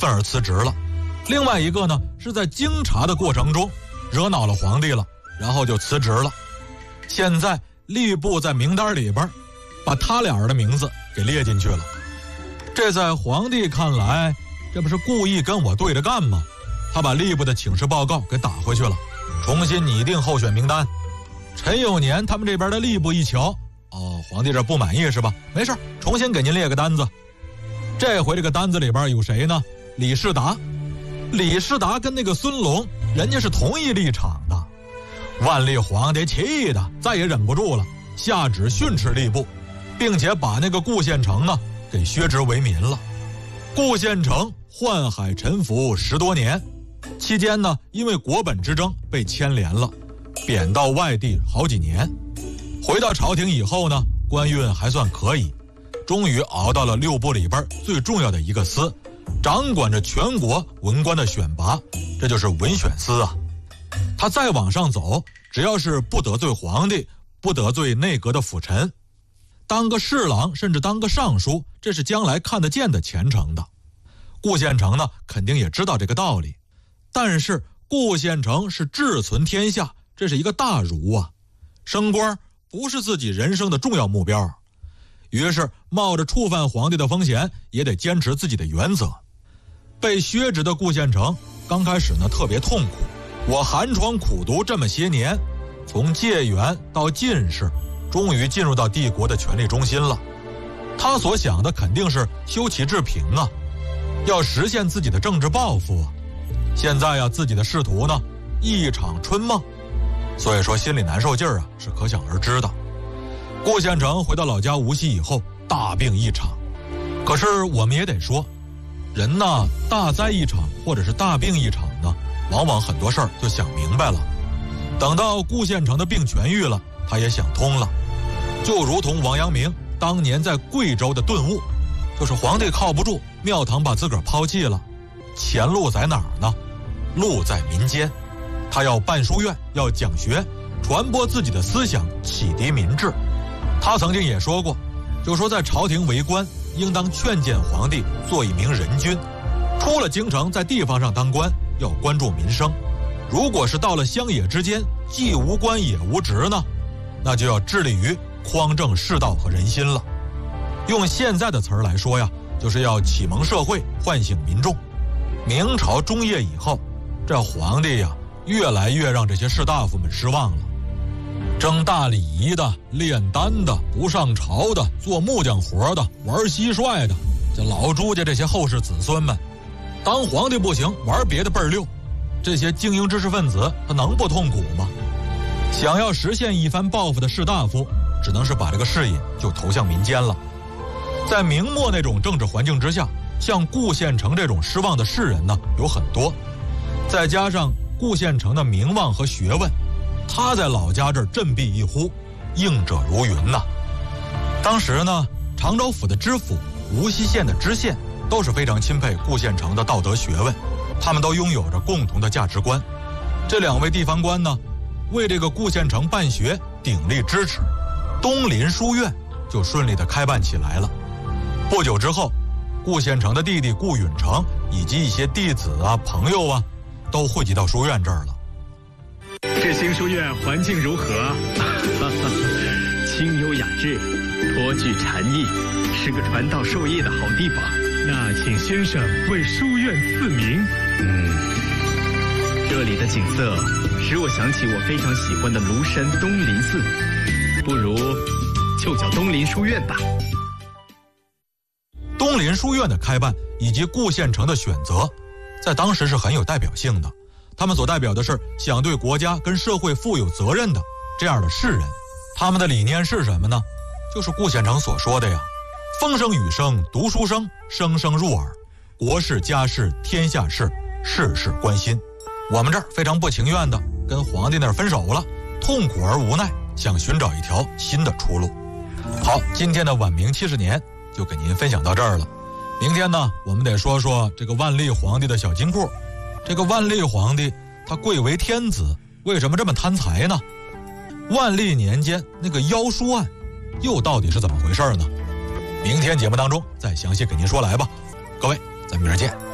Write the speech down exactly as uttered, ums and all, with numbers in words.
愤而辞职了。另外一个呢，是在经查的过程中惹恼了皇帝了，然后就辞职了。现在吏部在名单里边把他俩人的名字给列进去了。这在皇帝看来，这不是故意跟我对着干吗？他把吏部的请示报告给打回去了，重新拟定候选名单。陈永年他们这边的吏部一瞧，哦，皇帝这不满意是吧？没事，重新给您列个单子。这回这个单子里边有谁呢？李世达。李世达跟那个孙龙，人家是同一立场的。万历皇帝气的再也忍不住了，下旨训斥吏部，并且把那个顾献成呢给削职为民了。顾献成宦海沉浮十多年，期间呢因为国本之争被牵连了，贬到外地好几年。回到朝廷以后呢，官运还算可以，终于熬到了六部里边最重要的一个司，掌管着全国文官的选拔，这就是文选司啊。他再往上走，只要是不得罪皇帝，不得罪内阁的辅臣，当个侍郎甚至当个尚书，这是将来看得见的前程的。顾献成呢肯定也知道这个道理，但是顾献成是志存天下，这是一个大儒啊，升官不是自己人生的重要目标，于是冒着触犯皇帝的风险，也得坚持自己的原则。被削职的顾献成刚开始呢特别痛苦，我寒窗苦读这么些年，从解元到进士，终于进入到帝国的权力中心了。他所想的肯定是修齐治平啊，要实现自己的政治抱负啊。现在呀，自己的仕途呢一场春梦，所以说心里难受劲儿啊是可想而知的。顾献成回到老家无锡以后大病一场，可是我们也得说，人呢大灾一场或者是大病一场呢，往往很多事儿就想明白了。等到顾献成的病痊愈了，他也想通了，就如同王阳明当年在贵州的顿悟，就是皇帝靠不住，庙堂把自个儿抛弃了，前路在哪儿呢？路在民间。他要办书院，要讲学，传播自己的思想，启迪民智。他曾经也说过，就说在朝廷为官，应当劝谏皇帝做一名人君，出了京城，在地方上当官，要关注民生。如果是到了乡野之间，既无官也无职呢，那就要致力于匡正世道和人心了。用现在的词儿来说呀，就是要启蒙社会，唤醒民众。明朝中叶以后，这皇帝呀越来越让这些士大夫们失望了。争大礼仪的，炼丹的，不上朝的，做木匠活的，玩蟋蟀的，这老朱家这些后世子孙们，当皇帝不行，玩别的倍儿溜。这些精英知识分子他能不痛苦吗？想要实现一番抱负的士大夫，只能是把这个视野就投向民间了。在明末那种政治环境之下，像顾献成这种失望的士人呢有很多，再加上顾献成的名望和学问，他在老家这儿振臂一呼，应者如云呐。当时呢，常州府的知府、无锡县的知县都是非常钦佩顾献成的道德学问，他们都拥有着共同的价值观。这两位地方官呢，为这个顾献成办学鼎力支持，东林书院就顺利的开办起来了。不久之后，顾献成的弟弟顾允成以及一些弟子啊、朋友啊，都汇集到书院这儿了。 这新书院环境如何？清幽雅致，颇具禅意，是个传道授业的好地方。 那请先生为书院赐名。 嗯，这里的景色使我想起我非常喜欢的庐山东林寺，不如就叫东林书院吧。 东林书院的开办以及顾献成的选择，在当时是很有代表性的。他们所代表的是想对国家跟社会负有责任的这样的士人。他们的理念是什么呢？就是顾献成所说的呀，风声雨声读书声，声声入耳，国事家事天下事，事事关心。我们这儿非常不情愿的跟皇帝那儿分手了，痛苦而无奈，想寻找一条新的出路。好，今天的晚明七十年就给您分享到这儿了。明天呢，我们得说说这个万历皇帝的小金库。这个万历皇帝他贵为天子，为什么这么贪财呢？万历年间那个妖书案又到底是怎么回事呢？明天节目当中再详细给您说来吧。各位，咱明儿见。